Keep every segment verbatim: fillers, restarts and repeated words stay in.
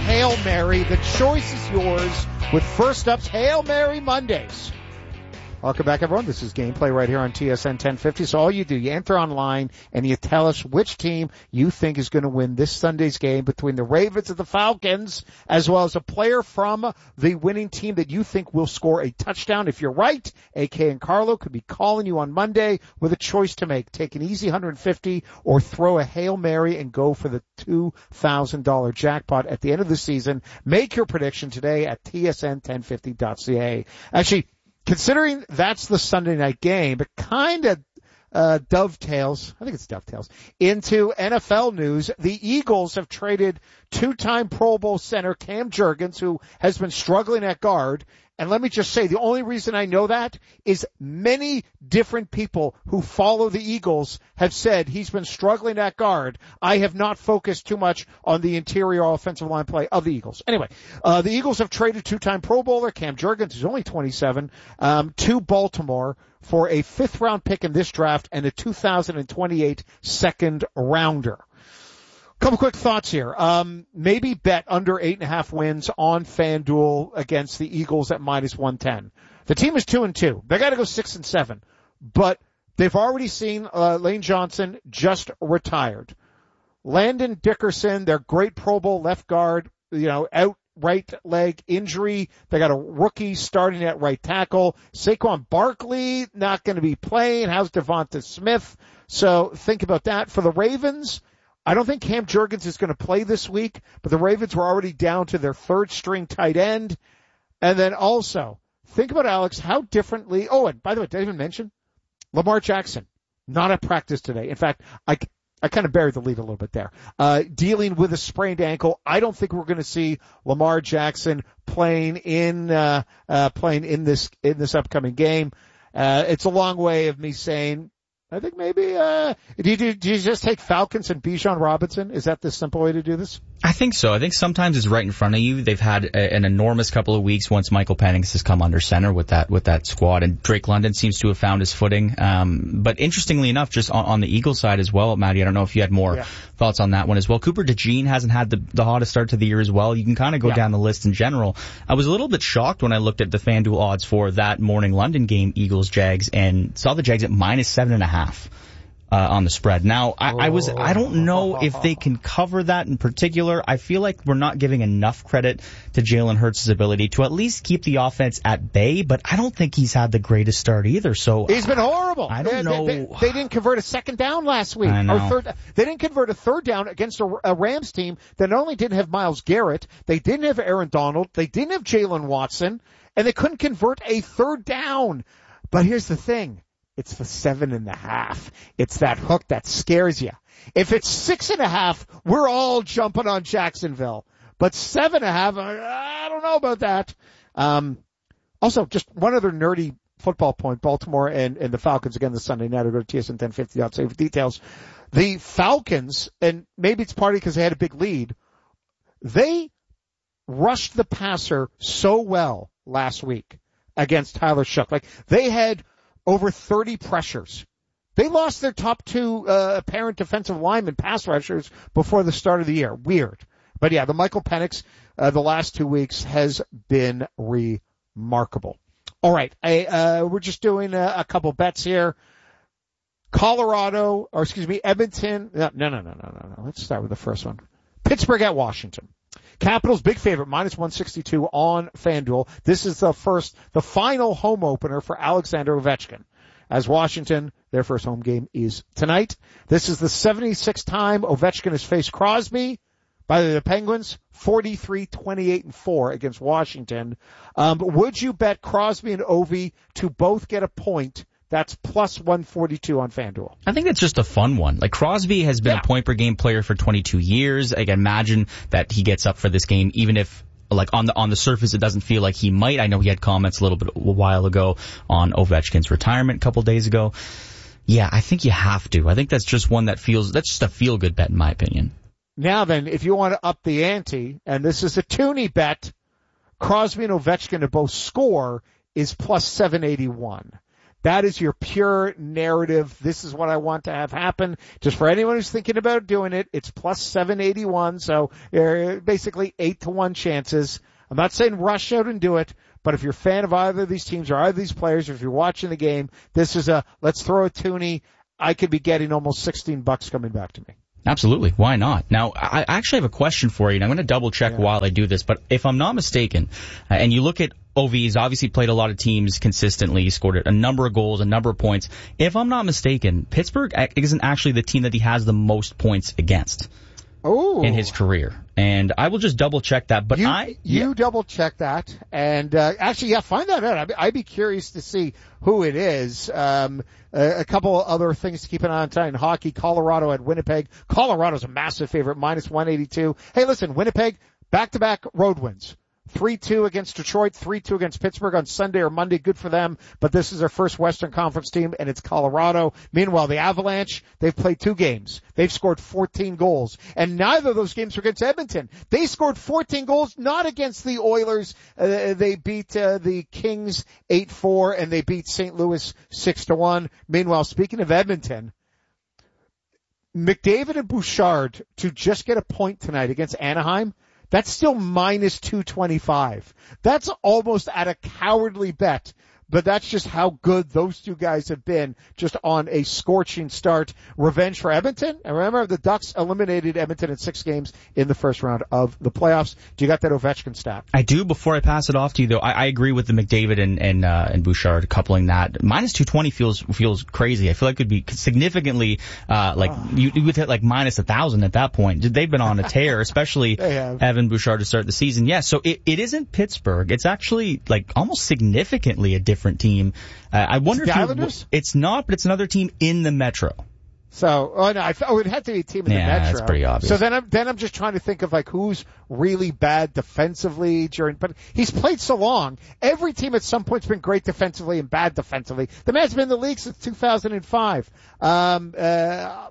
Hail Mary. The choice is yours with First Up's Hail Mary Mondays. Welcome back, everyone. This is Gameplay right here on T S N ten fifty. So all you do, you enter online and you tell us which team you think is going to win this Sunday's game between the Ravens and the Falcons, as well as a player from the winning team that you think will score a touchdown. If you're right, A K and Carlo could be calling you on Monday with a choice to make. Take an easy one hundred fifty or throw a Hail Mary and go for the two thousand dollars jackpot at the end of the season. Make your prediction today at T S N ten fifty dot C A. Actually, considering that's the Sunday night game, it kind of uh, dovetails, I think it's dovetails, into N F L news. The Eagles have traded two-time Pro Bowl center Cam Jurgens, who has been struggling at guard. And let me just say, the only reason I know that is many different people who follow the Eagles have said he's been struggling at guard. I have not focused too much on the interior offensive line play of the Eagles. Anyway, uh, the Eagles have traded two-time Pro Bowler Cam Jurgens, who's only twenty-seven, um, to Baltimore for a fifth-round pick in this draft and a two thousand twenty-eight second-rounder. Couple quick thoughts here. Um, maybe bet under eight and a half wins on FanDuel against the Eagles at minus one ten. The team is two and two. They got to go six and seven, but they've already seen uh, Lane Johnson just retired. Landon Dickerson, their great Pro Bowl left guard, you know, out right leg injury. They got a rookie starting at right tackle. Saquon Barkley not going to be playing. How's Devonta Smith? So think about that. For the Ravens, I don't think Cam Jurgens is going to play this week, but the Ravens were already down to their third string tight end. And then also, think about, Alex, how differently, oh, and by the way, did I even mention Lamar Jackson? Not at practice today. In fact, I, I kind of buried the lead a little bit there. Uh, dealing with a sprained ankle. I don't think we're going to see Lamar Jackson playing in, uh, uh, playing in this, in this upcoming game. Uh, it's a long way of me saying, I think maybe, uh, do you, do you just take Falcons and Bijan Robinson? Is that the simple way to do this? I think so. I think sometimes it's right in front of you. They've had a, an enormous couple of weeks once Michael Penix has come under center with that, with that squad, and Drake London seems to have found his footing. Um, but interestingly enough, just on, on the Eagles side as well, Maddie, I don't know if you had more yeah. thoughts on that one as well. Cooper DeJean hasn't had the, the hottest start to the year as well. You can kind of go yeah. down the list in general. I was a little bit shocked when I looked at the FanDuel odds for that morning London game, Eagles-Jags, and saw the Jags at minus seven and a half. Uh, on the spread. Now, I, I was, I don't know if they can cover that in particular. I feel like we're not giving enough credit to Jalen Hurts' ability to at least keep the offense at bay, but I don't think he's had the greatest start either. So he's been horrible. I don't they, know. They, they, they didn't convert a second down last week. I know. Or third, they didn't convert a third down against a, a Rams team that not only didn't have Myles Garrett, they didn't have Aaron Donald, they didn't have Jalen Watson, and they couldn't convert a third down. But here's the thing. It's the seven and a half. It's that hook that scares you. If it's six and a half, we're all jumping on Jacksonville. But seven and a half, I don't know about that. Um, also, just one other nerdy football point. Baltimore and, and the Falcons, again, this Sunday night. I'll go to T S N ten fifty dot C A for details. The Falcons, and maybe it's partly because they had a big lead, they rushed the passer so well last week against Tyler Shough. Like, they had over thirty pressures. They lost their top two uh, apparent defensive linemen, pass rushers, before the start of the year. Weird. But yeah, the Michael Penix, uh, the last two weeks has been remarkable. All right, I, uh, we're just doing a, a couple bets here. Colorado, or excuse me, Edmonton. No, no, no, no, no, no. Let's start with the first one. Pittsburgh at Washington. Capitals big favorite, minus one sixty-two on FanDuel. This is the first, the final home opener for Alexander Ovechkin. As Washington, their first home game is tonight. This is the seventy-sixth time Ovechkin has faced Crosby by the Penguins, forty-three, twenty-eight, and four against Washington. Um, would you bet Crosby and Ovi to both get a point? That's plus one forty-two on FanDuel. I think that's just a fun one. Like, Crosby has been yeah. a point-per-game player for twenty-two years. I can imagine that he gets up for this game, even if, like, on the on the surface, it doesn't feel like he might. I know he had comments a little bit a while ago on Ovechkin's retirement a couple days ago. Yeah, I think you have to. I think that's just one that feels, that's just a feel-good bet in my opinion. Now then, if you want to up the ante, and this is a toonie bet, Crosby and Ovechkin to both score is plus seven eighty-one. That is your pure narrative. This is what I want to have happen. Just for anyone who's thinking about doing it, it's plus seven eighty-one, so uh, basically eight to one chances. I'm not saying rush out and do it, but if you're a fan of either of these teams or either of these players, or if you're watching the game, this is a let's throw a toonie. I could be getting almost sixteen bucks coming back to me. Absolutely. Why not? Now, I actually have a question for you, and I'm going to double check yeah. while I do this, but if I'm not mistaken, uh, and you look at O V, he's obviously played a lot of teams consistently. He scored a number of goals, a number of points. If I'm not mistaken, Pittsburgh isn't actually the team that he has the most points against. Oh. In his career. And I will just double check that, but you, I... You yeah. double check that, and uh, actually, yeah, find that out. I'd be, I'd be curious to see who it is. Um, a, a couple other things to keep an eye on tonight in hockey. Colorado at Winnipeg. Colorado's a massive favorite, minus one eighty-two. Hey, listen, Winnipeg, back-to-back road wins. three two against Detroit, three two against Pittsburgh on Sunday or Monday. Good for them. But this is their first Western Conference team, and it's Colorado. Meanwhile, the Avalanche, they've played two games. They've scored fourteen goals. And neither of those games were against Edmonton. They scored fourteen goals, not against the Oilers. Uh, they beat uh, the Kings eight four, and they beat Saint Louis six to one. Meanwhile, speaking of Edmonton, McDavid and Bouchard to just get a point tonight against Anaheim, that's still minus two twenty-five. That's almost at a cowardly bet, but that's just how good those two guys have been, just on a scorching start. Revenge for Edmonton. And remember, the Ducks eliminated Edmonton in six games in the first round of the playoffs. Do you got that Ovechkin stat? I do. Before I pass it off to you, though, I, I agree with the McDavid and and, uh, and Bouchard coupling that. Minus two twenty feels feels crazy. I feel like it could be significantly uh, like oh. you, you would hit like minus a thousand at that point. They've been on a tear, especially Evan Bouchard to start the season. Yeah, so it, it isn't Pittsburgh. It's actually like almost significantly a different different team. Uh, I wonder it's if the you, Islanders? It's not, but it's another team in the Metro. So, oh no, I, oh, it had to be a team in yeah, the Metro. That's pretty obvious. So then I'm then I'm just trying to think of like who's really bad defensively during. But he's played so long. Every team at some point's been great defensively and bad defensively. The man's been in the league since two thousand five. Um, uh,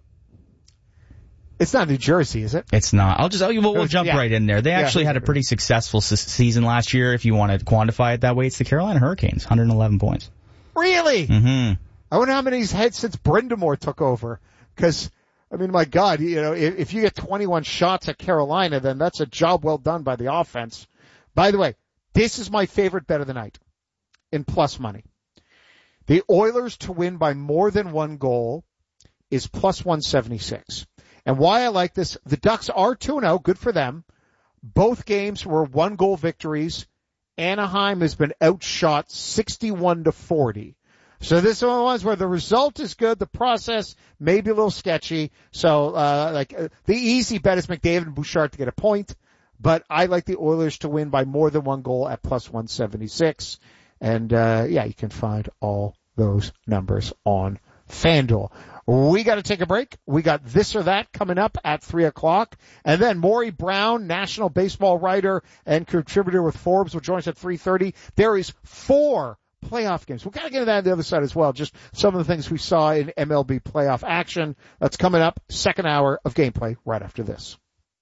It's not New Jersey, is it? It's not. I'll just, we'll, we'll jump yeah. right in there. They actually yeah. had a pretty successful s- season last year, if you want to quantify it that way. It's the Carolina Hurricanes, one hundred eleven points. Really? Mm-hmm. I wonder how many he's had since Brindamore took over. Because, I mean, my God, you know, if, if you get twenty-one shots at Carolina, then that's a job well done by the offense. By the way, this is my favorite bet of the night in plus money. The Oilers to win by more than one goal is plus one seventy-six. And why I like this, the Ducks are two and oh, good for them. Both games were one-goal victories. Anaheim has been outshot sixty-one to forty. So this is one of the ones where the result is good, the process may be a little sketchy. So, uh, like, uh, the easy bet is McDavid and Bouchard to get a point. But I like the Oilers to win by more than one goal at plus one seventy-six. And, uh, yeah, you can find all those numbers on FanDuel. We got to take a break. We got this or that coming up at three o'clock. And then Maury Brown, national baseball writer and contributor with Forbes, will join us at three thirty. There is four playoff games. We've got to get into that on the other side as well. Just some of the things we saw in M L B playoff action. That's coming up. Second hour of gameplay right after this.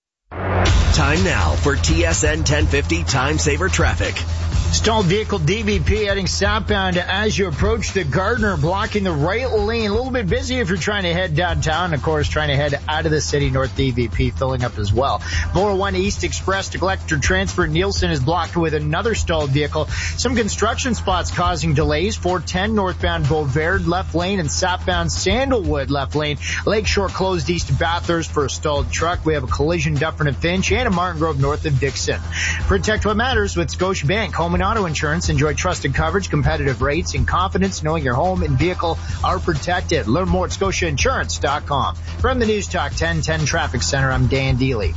Time now for T S N ten fifty Time Saver Traffic. Stalled vehicle D V P heading southbound as you approach the Gardner, blocking the right lane. A little bit busy if you're trying to head downtown. Of course, trying to head out of the city. North D V P filling up as well. four oh one East Express to Glector Transfer Nielsen is blocked with another stalled vehicle. Some construction spots causing delays. four ten northbound Beauverde left lane and southbound Sandalwood left lane. Lakeshore closed east of Bathurst for a stalled truck. We have a collision Dufferin and Finch and a Martin Grove north of Dixon. Protect what matters with Scotiabank Home and Auto Insurance. Enjoy trusted coverage, competitive rates, and confidence knowing your home and vehicle are protected. Learn more at scotia insurance dot com. From the News Talk ten ten Traffic Center, I'm Dan Deely.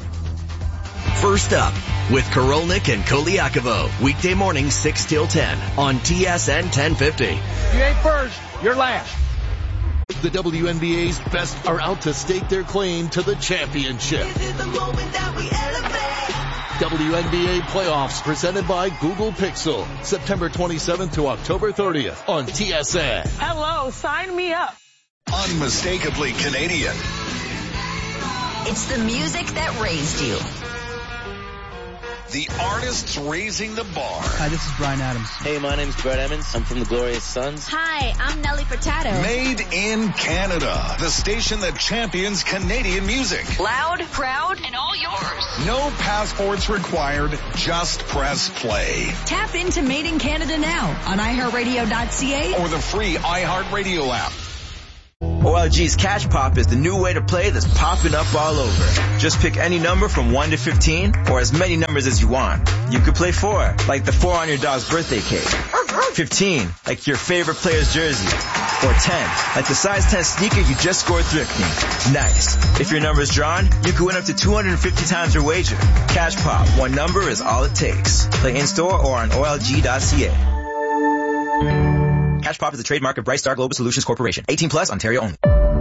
First up with Korolnik and Koliakovo. Weekday morning six till ten on T S N ten fifty. You ain't first, you're last. The W N B A's best are out to stake their claim to the championship. This is the moment that we elevate. W N B A playoffs presented by Google Pixel. September twenty-seventh to October thirtieth on T S N. Hello, sign me up. Unmistakably Canadian. It's the music that raised you. The artists raising the bar. Hi, this is Bryan Adams. Hey, my name's Brett Emmons. I'm from the Glorious Sons. Hi, I'm Nelly Furtado. Made in Canada. The station that champions Canadian music. Loud, proud, and all yours. No passports required. Just press play. Tap into Made in Canada now on i heart radio dot c a or the free iHeartRadio app. O L G's Cash Pop is the new way to play that's popping up all over. Just pick any number from one to fifteen, or as many numbers as you want. You could play four, like the four on your dog's birthday cake. fifteen, like your favorite player's jersey. Or ten, like the size ten sneaker you just scored thrifting. Nice. If your number's drawn, you could win up to two hundred fifty times your wager. Cash Pop, one number is all it takes. Play in-store or on O L G dot c a. Cash Pop is a trademark of Bright Star Global Solutions Corporation. eighteen plus, Ontario only.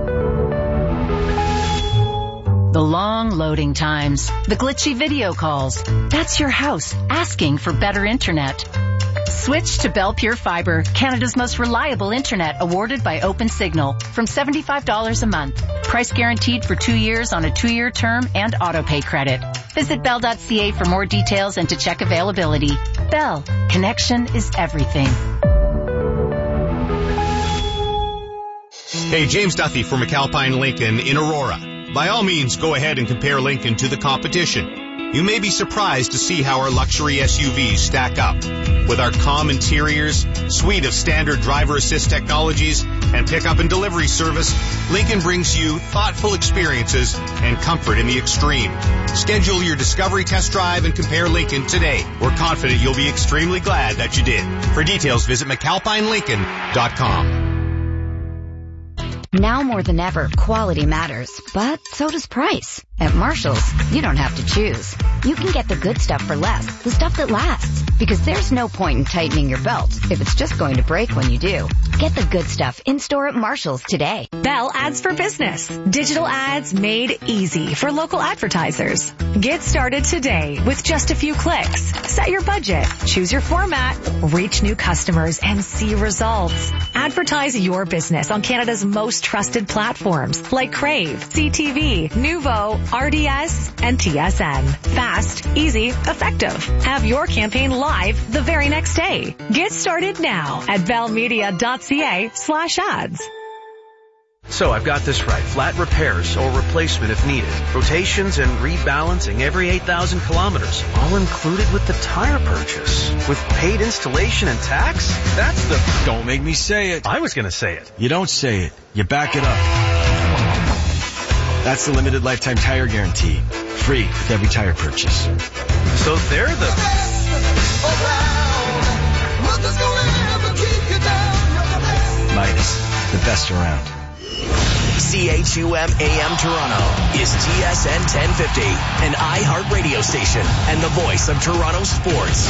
The long loading times, the glitchy video calls. That's your house asking for better internet. Switch to Bell Pure Fiber, Canada's most reliable internet, awarded by OpenSignal, from seventy-five dollars a month. Price guaranteed for two years on a two-year term and auto-pay credit. Visit bell dot c a for more details and to check availability. Bell, connection is everything. Hey, James Duthie for McAlpine Lincoln in Aurora. By all means, go ahead and compare Lincoln to the competition. You may be surprised to see how our luxury S U Vs stack up. With our calm interiors, suite of standard driver assist technologies, and pickup and delivery service, Lincoln brings you thoughtful experiences and comfort in the extreme. Schedule your discovery test drive and compare Lincoln today. We're confident you'll be extremely glad that you did. For details, visit mcalpine lincoln dot com. Now more than ever, quality matters, but so does price. At Marshall's, you don't have to choose. You can get the good stuff for less, the stuff that lasts. Because there's no point in tightening your belt if it's just going to break when you do. Get the good stuff in-store at Marshall's today. Bell Ads for Business. Digital ads made easy for local advertisers. Get started today with just a few clicks. Set your budget, choose your format, reach new customers, and see results. Advertise your business on Canada's most trusted platforms like Crave, C T V, Nuvo, R D S, and T S N. Fast, easy, effective. Have your campaign live the very next day. Get started now at bellmedia.ca slash ads. So I've got this right. Flat repairs or replacement if needed. Rotations and rebalancing every eight thousand kilometers. All included with the tire purchase. With paid installation and tax? That's the... Don't make me say it. I was going to say it. You don't say it. You back it up. That's the limited lifetime tire guarantee. Free with every tire purchase. So they're the... Midas, the best around. C H U M A M Toronto is T S N ten fifty, an iHeart radio station and the voice of Toronto sports.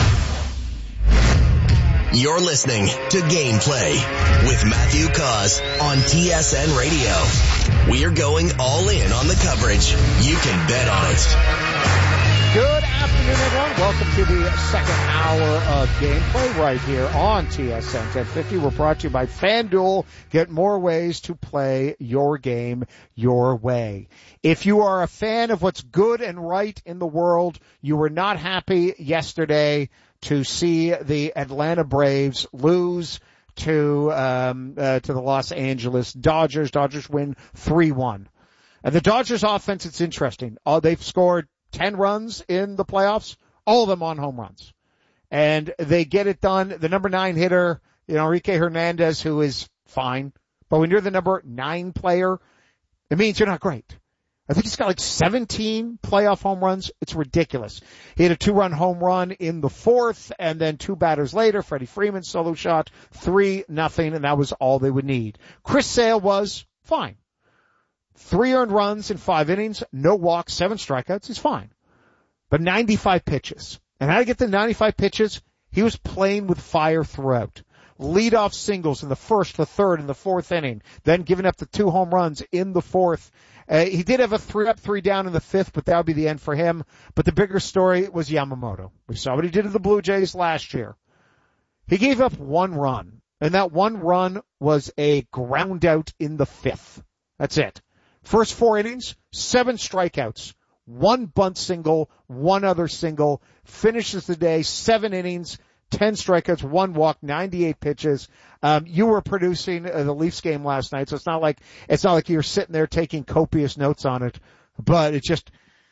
You're listening to Gameplay with Matthew Cause on T S N Radio. We're going all in on the coverage. You can bet on it. Good afternoon, everyone. Welcome to the second hour of Gameplay right here on T S N ten fifty. We're brought to you by FanDuel. Get more ways to play your game your way. If you are a fan of what's good and right in the world, you were not happy yesterday to see the Atlanta Braves lose to um uh, to the Los Angeles Dodgers. Dodgers win three one. And the Dodgers offense, it's interesting. Uh, they've scored ten runs in the playoffs, all of them on home runs. And they get it done. The number nine hitter, you know, Enrique Hernandez, who is fine. But when you're the number nine player, it means you're not great. I think he's got like seventeen playoff home runs. It's ridiculous. He had a two-run home run in the fourth, and then two batters later, Freddie Freeman solo shot, three nothing, and that was all they would need. Chris Sale was fine. Three earned runs in five innings, no walks, seven strikeouts. He's fine. But ninety-five pitches. And how to get the ninety-five pitches? He was playing with fire throughout. Leadoff singles in the first, the third, and the fourth inning. Then giving up the two home runs in the fourth. Uh, he did have a three up, three down in the fifth, but that would be the end for him. But the bigger story was Yamamoto. We saw what he did to the Blue Jays last year. He gave up one run, and that one run was a ground out in the fifth. That's it. First four innings, seven strikeouts, one bunt single, one other single, finishes the day, seven innings, ten strikeouts, one walk, ninety-eight pitches. Um, you were producing uh, the Leafs game last night, so it's not like, it's not like you're sitting there taking copious notes on it, but it's just,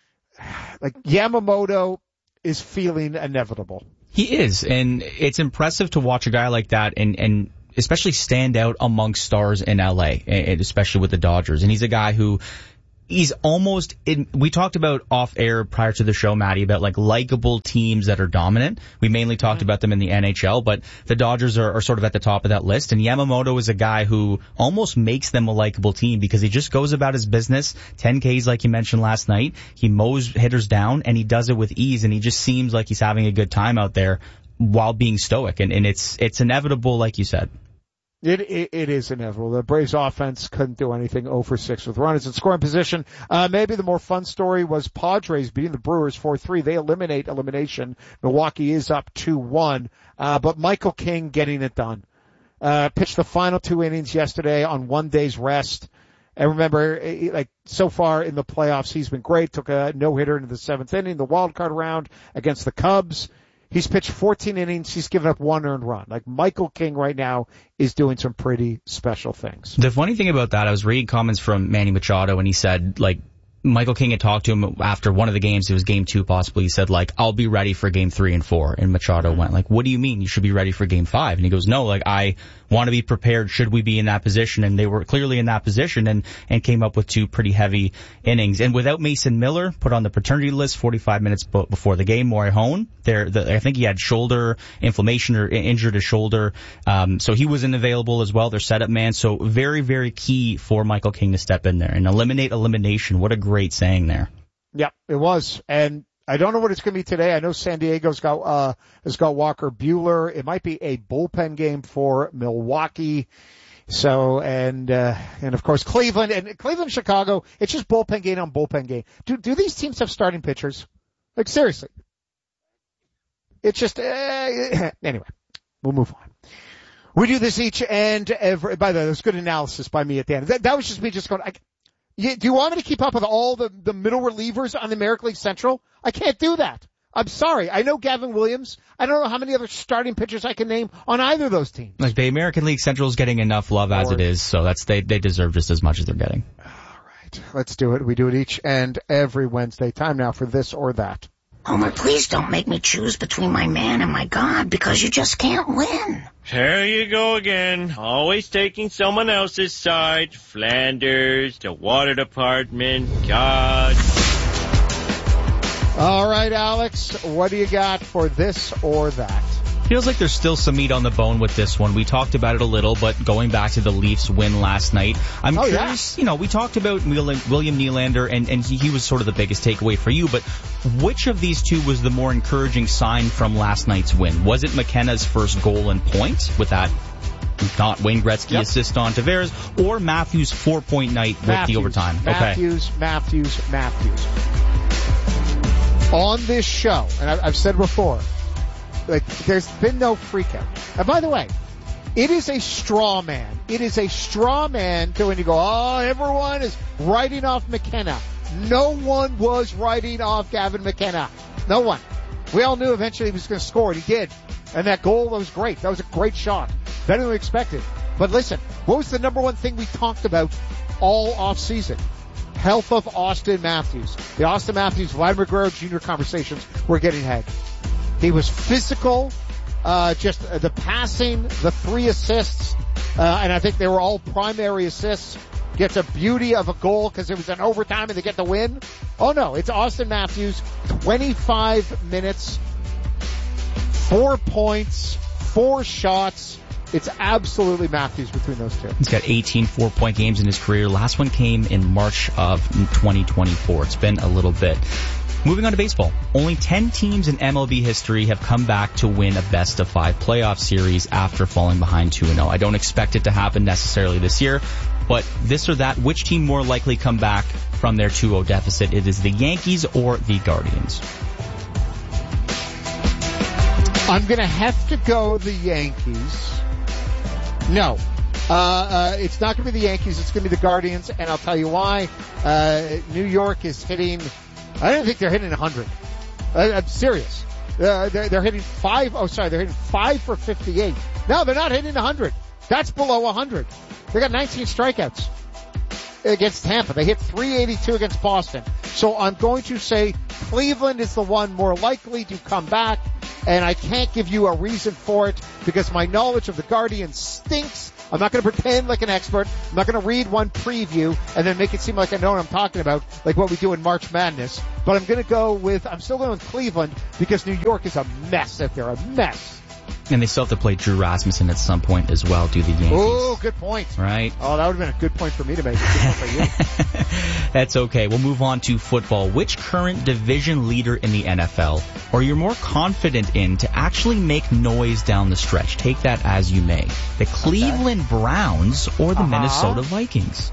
like, Yamamoto is feeling inevitable. He is, and it's impressive to watch a guy like that and, and especially stand out amongst stars in L A, and especially with the Dodgers. And he's a guy who, he's almost in, we talked about off air prior to the show, Matty, about like likable teams that are dominant. We mainly talked about them in the N H L, but the Dodgers are, are sort of at the top of that list. And Yamamoto is a guy who almost makes them a likable team because he just goes about his business. ten Ks like you mentioned last night. He mows hitters down and he does it with ease, and he just seems like he's having a good time out there while being stoic. And, and it's, it's inevitable, like you said. It, it it is inevitable. The Braves offense couldn't do anything. oh for six with runners in scoring position. Uh, maybe the more fun story was Padres beating the Brewers four three. They eliminate elimination. Milwaukee is up two one. Uh, but Michael King getting it done. Uh, pitched the final two innings yesterday on one day's rest. And remember, like, so far in the playoffs, he's been great. Took a no-hitter into the seventh inning, the wild card round against the Cubs. He's pitched fourteen innings. He's given up one earned run. Like, Michael King right now is doing some pretty special things. The funny thing about that, I was reading comments from Manny Machado, and he said, like, Michael King had talked to him after one of the games. It was game two possibly. He said, like, I'll be ready for game three and four. And Machado mm-hmm. went, like, what do you mean? You should be ready for game five. And he goes, no, like, I want to be prepared should we be in that position. And they were clearly in that position and, and came up with two pretty heavy innings. And without Mason Miller, put on the paternity list forty-five minutes b- before the game, Morejon, there, the, I think he had shoulder inflammation or injured his shoulder. Um, so he wasn't available as well, their setup man. So very, very key for Michael King to step in there and eliminate elimination. What a great saying there. Yeah, it was. And I don't know what it's going to be today. I know San Diego's got, uh, has got Walker Buehler. It might be a bullpen game for Milwaukee. So, and, uh, and of course Cleveland and Cleveland, Chicago, it's just bullpen game on bullpen game. Do, do these teams have starting pitchers? Like, seriously. It's just, uh, anyway, we'll move on. We do this each and every, by the way, there's good analysis by me at the end. That, that was just me just going, I, you, do you want me to keep up with all the, the middle relievers on the American League Central? I can't do that. I'm sorry. I know Gavin Williams. I don't know how many other starting pitchers I can name on either of those teams. Like, the American League Central is getting enough love as it is, so that's, they, they deserve just as much as they're getting. All right. Let's do it. We do it each and every Wednesday. Time now for this or that. Homer, please don't make me choose between my man and my God, because you just can't win. There you go again, always taking someone else's side. Flanders, the water department, God. All right, Alex, what do you got for this or that? Feels like there's still some meat on the bone with this one. We talked about it a little, but going back to the Leafs win last night, I'm oh, curious, yeah. you know, we talked about William Nylander, and, and he, he was sort of the biggest takeaway for you, but which of these two was the more encouraging sign from last night's win? Was it McKenna's first goal and point with that not Wayne Gretzky yep. assist on Tavares, or Matthews' four-point night with Matthews, the overtime? Matthews, okay. Matthews, Matthews. On this show, and I've said before, like, there's been no freak out. And by the way, it is a straw man. It is a straw man to when you go, oh, everyone is writing off McKenna. No one was writing off Gavin McKenna. No one. We all knew eventually he was going to score, and he did. And that goal, that was great. That was a great shot. Better than we expected. But listen, what was the number one thing we talked about all off season? Health of Austin Matthews. The Austin Matthews, Vladimir Guerrero Junior conversations were getting head. He was physical, uh, just uh, the passing, the three assists, uh, and I think they were all primary assists. Gets a beauty of a goal because it was an overtime and they get the win. Oh no, it's Austin Matthews, twenty-five minutes, four points, four shots. It's absolutely Matthews between those two. He's got eighteen four-point games in his career. Last one came in March of twenty twenty-four. It's been a little bit. Moving on to baseball. Only ten teams in M L B history have come back to win a best-of-five playoff series after falling behind two and oh. I don't expect it to happen necessarily this year, but this or that, which team more likely come back from their two oh deficit? It is the Yankees or the Guardians? I'm going to have to go the Yankees. No. Uh, uh, it's not going to be the Yankees. It's going to be the Guardians, and I'll tell you why. Uh, New York is hitting I didn't think they're hitting one hundred. I, I'm serious. Uh, they're, they're hitting five, oh sorry, they're hitting five for fifty-eight. No, they're not hitting one hundred. That's below one hundred. They got nineteen strikeouts against Tampa. They hit three eighty-two against Boston. So I'm going to say Cleveland is the one more likely to come back, and I can't give you a reason for it because my knowledge of the Guardians stinks. I'm not going to pretend like an expert. I'm not going to read one preview and then make it seem like I know what I'm talking about, like what we do in March Madness. But I'm going to go with, I'm still going with Cleveland because New York is a mess out there, a mess. And they still have to play Drew Rasmussen at some point as well, do the Yankees. Oh, good point. Right? Oh, that would have been a good point for me to make. Good point for you. That's okay. We'll move on to football. Which current division leader in the N F L are you more confident in to actually make noise down the stretch? Take that as you may. The Cleveland okay. Browns or the uh-huh. Minnesota Vikings?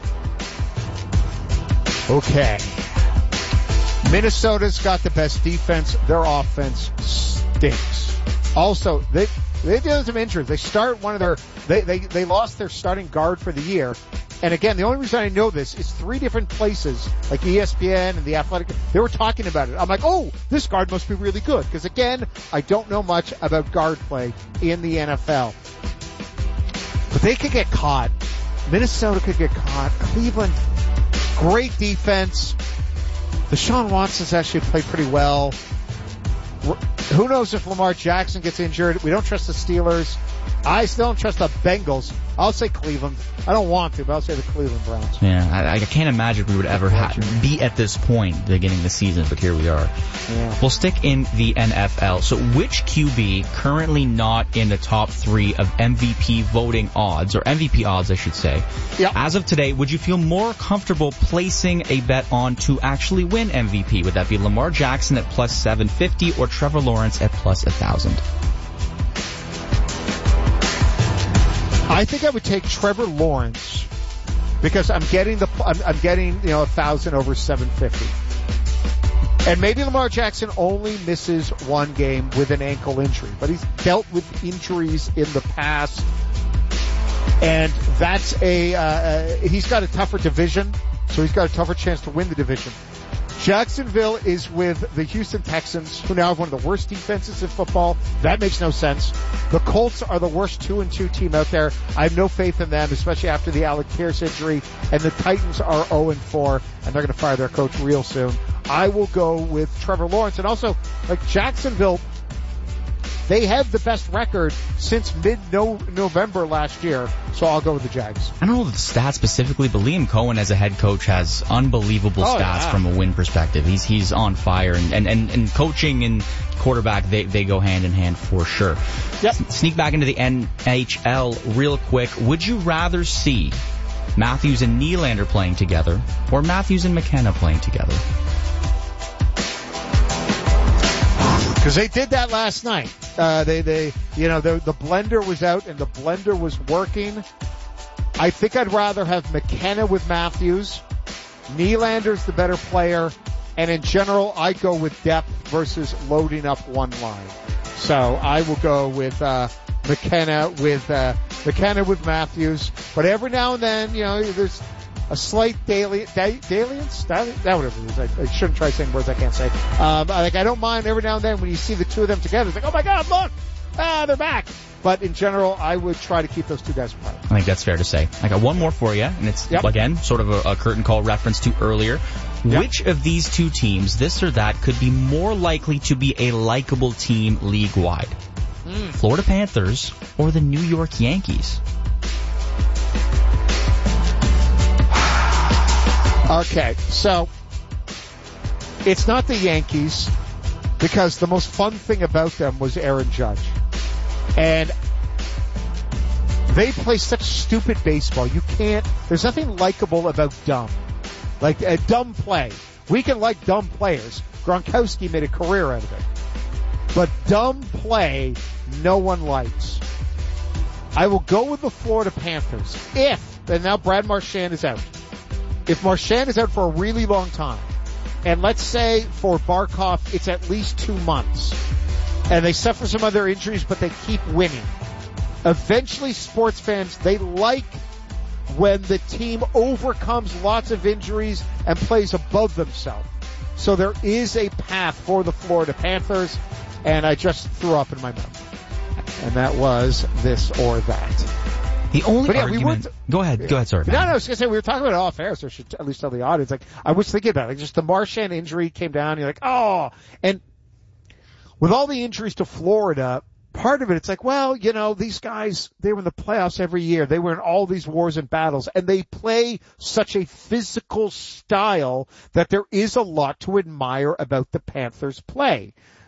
Okay. Minnesota's got the best defense. Their offense stinks. Also, they they deal with some injuries. They start one of their they, they they lost their starting guard for the year. And again, the only reason I know this is three different places, like E S P N and The Athletic, they were talking about it. I'm like, oh, this guard must be really good. Because again, I don't know much about guard play in the N F L. But they could get caught. Minnesota could get caught. Cleveland, great defense. Deshaun Watson's actually played pretty well. Who knows if Lamar Jackson gets injured? We don't trust the Steelers. I still don't trust the Bengals. I'll say Cleveland. I don't want to, but I'll say the Cleveland Browns. Yeah, I, I can't imagine we would ever ha- be at this point beginning the season, but here we are. Yeah. We'll stick in the N F L. So which Q B currently not in the top three of M V P voting odds, or M V P odds, I should say, yep. as of today, would you feel more comfortable placing a bet on to actually win M V P? Would that be Lamar Jackson at plus seven fifty or Trevor Lawrence at plus one thousand? I think I would take Trevor Lawrence because I'm getting the I'm, I'm getting you know a thousand over seven fifty, and maybe Lamar Jackson only misses one game with an ankle injury, but he's dealt with injuries in the past, and that's a uh, uh, he's got a tougher division, so he's got a tougher chance to win the division. Jacksonville is with the Houston Texans, who now have one of the worst defenses in football. That makes no sense. The Colts are the worst two and two team out there. I have no faith in them, especially after the Alec Pierce injury. And the Titans are oh and four, and they're going to fire their coach real soon. I will go with Trevor Lawrence. And also, like Jacksonville, they have the best record since mid-November last year, so I'll go with the Jags. I don't know the stats specifically, but Liam Cohen as a head coach has unbelievable oh, stats yeah. from a win perspective. He's he's on fire, and, and, and, and coaching and quarterback, they, they go hand in hand for sure. Yep. Sneak back into the N H L real quick. Would you rather see Matthews and Nylander playing together or Matthews and McKenna playing together? Because they did that last night. Uh, they, they, you know, the, the blender was out and the blender was working. I think I'd rather have McKenna with Matthews. Nylander's the better player. And in general, I go with depth versus loading up one line. So I will go with, uh, McKenna with, uh, McKenna with Matthews. But every now and then, you know, there's a slight daily, da, dalliance? That whatever it is. I, I shouldn't try saying words I can't say. Um, like I don't mind every now and then when you see the two of them together. It's like, oh my God, look! Ah, they're back! But in general, I would try to keep those two guys apart. I think that's fair to say. I got one more for you, and it's, yep. again, sort of a, a curtain call reference to earlier. Yep. Which of these two teams, this or that, could be more likely to be a likable team league-wide? Mm. Florida Panthers or the New York Yankees? Okay, so it's not the Yankees because the most fun thing about them was Aaron Judge. And they play such stupid baseball. You can't, there's nothing likable about dumb. Like a dumb play. We can like dumb players. Gronkowski made a career out of it. But dumb play, no one likes. I will go with the Florida Panthers if, and now Brad Marchand is out. If Marchand is out for a really long time, and let's say for Barkov it's at least two months, and they suffer some other injuries but they keep winning, eventually sports fans, they like when the team overcomes lots of injuries and plays above themselves. So there is a path for the Florida Panthers, and I just threw up in my mouth. And that was this or that. The only but yeah, argument... we were t- go ahead, go ahead, sorry. No, no, I was going to say, we were talking about it off air, so I should at least tell the audience. Like, I was thinking about it. Like, just the Marchand injury came down, you're like, oh. And with all the injuries to Florida, part of it, it's like, well, you know, these guys, they were in the playoffs every year. They were in all these wars and battles, and they play such a physical style that there is a lot to admire about the Panthers' play.